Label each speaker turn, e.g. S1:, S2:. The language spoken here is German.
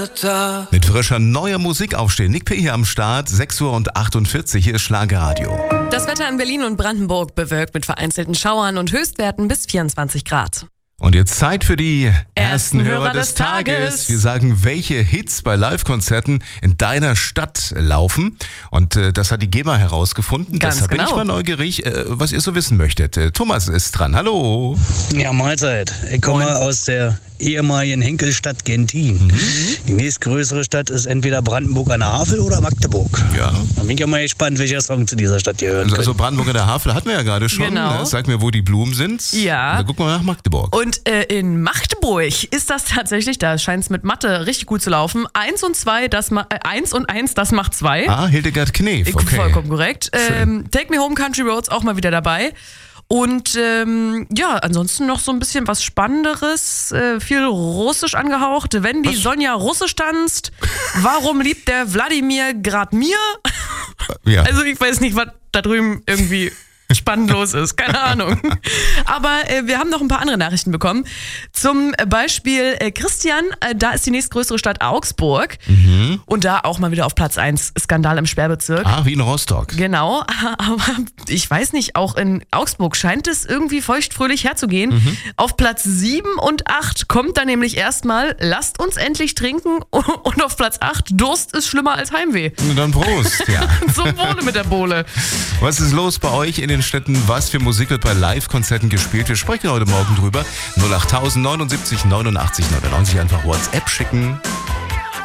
S1: Mit frischer neuer Musik aufstehen. Nick P. hier am Start, 6:48 Uhr, hier ist Schlagerradio.
S2: Das Wetter in Berlin und Brandenburg bewölkt mit vereinzelten Schauern und Höchstwerten bis 24 Grad.
S1: Und jetzt Zeit für die ersten Hörer des Tages. Wir sagen, welche Hits bei Live-Konzerten in deiner Stadt laufen. Und das hat die GEMA herausgefunden.
S2: Ganz
S1: Deshalb bin ich mal neugierig, was ihr so wissen möchtet. Thomas ist dran. Hallo.
S3: Ja, Mahlzeit. Ich komme aus der ehemaligen Henkelstadt Gentin. Die nächstgrößere Stadt ist entweder Brandenburg an der Havel oder Magdeburg.
S1: Ja.
S3: Da bin ich ja mal gespannt, welcher Song zu dieser Stadt gehört.
S1: Also Brandenburg an der Havel hatten wir ja gerade schon.
S2: Genau.
S1: Sag mir, wo die Blumen sind.
S2: Ja.
S1: Dann gucken wir nach Magdeburg.
S2: Und in Magdeburg ist das tatsächlich, da scheint es mit Mathe richtig gut zu laufen. 1 und 1, das macht 2.
S1: Ah, Hildegard Knef, okay.
S2: Vollkommen korrekt. Take Me Home Country Roads auch mal wieder dabei. Und ja, ansonsten noch so ein bisschen was Spannenderes, viel Russisch angehaucht. Wenn die Sonja Russisch tanzt, warum liebt der Wladimir grad mir?
S1: Ja.
S2: Also ich weiß nicht, was da drüben irgendwie spannend los ist, keine Ahnung. Aber wir haben noch ein paar andere Nachrichten bekommen. Zum Beispiel Christian, da ist die nächstgrößere Stadt Augsburg. Und da auch mal wieder auf Platz 1, Skandal im Sperrbezirk.
S1: Ah, wie in Rostock.
S2: Genau, aber ich weiß nicht, auch in Augsburg scheint es irgendwie feuchtfröhlich herzugehen. Auf Platz 7 und 8 kommt dann nämlich erstmal Lasst uns endlich trinken und auf Platz 8 Durst ist schlimmer als Heimweh.
S1: Und dann Prost, ja.
S2: Zum Wohle mit der Bohle.
S1: Was ist los bei euch in den Städten? Was für Musik wird bei Live-Konzerten gespielt? Wir sprechen heute Morgen drüber. 08000 79 89 99 einfach WhatsApp schicken.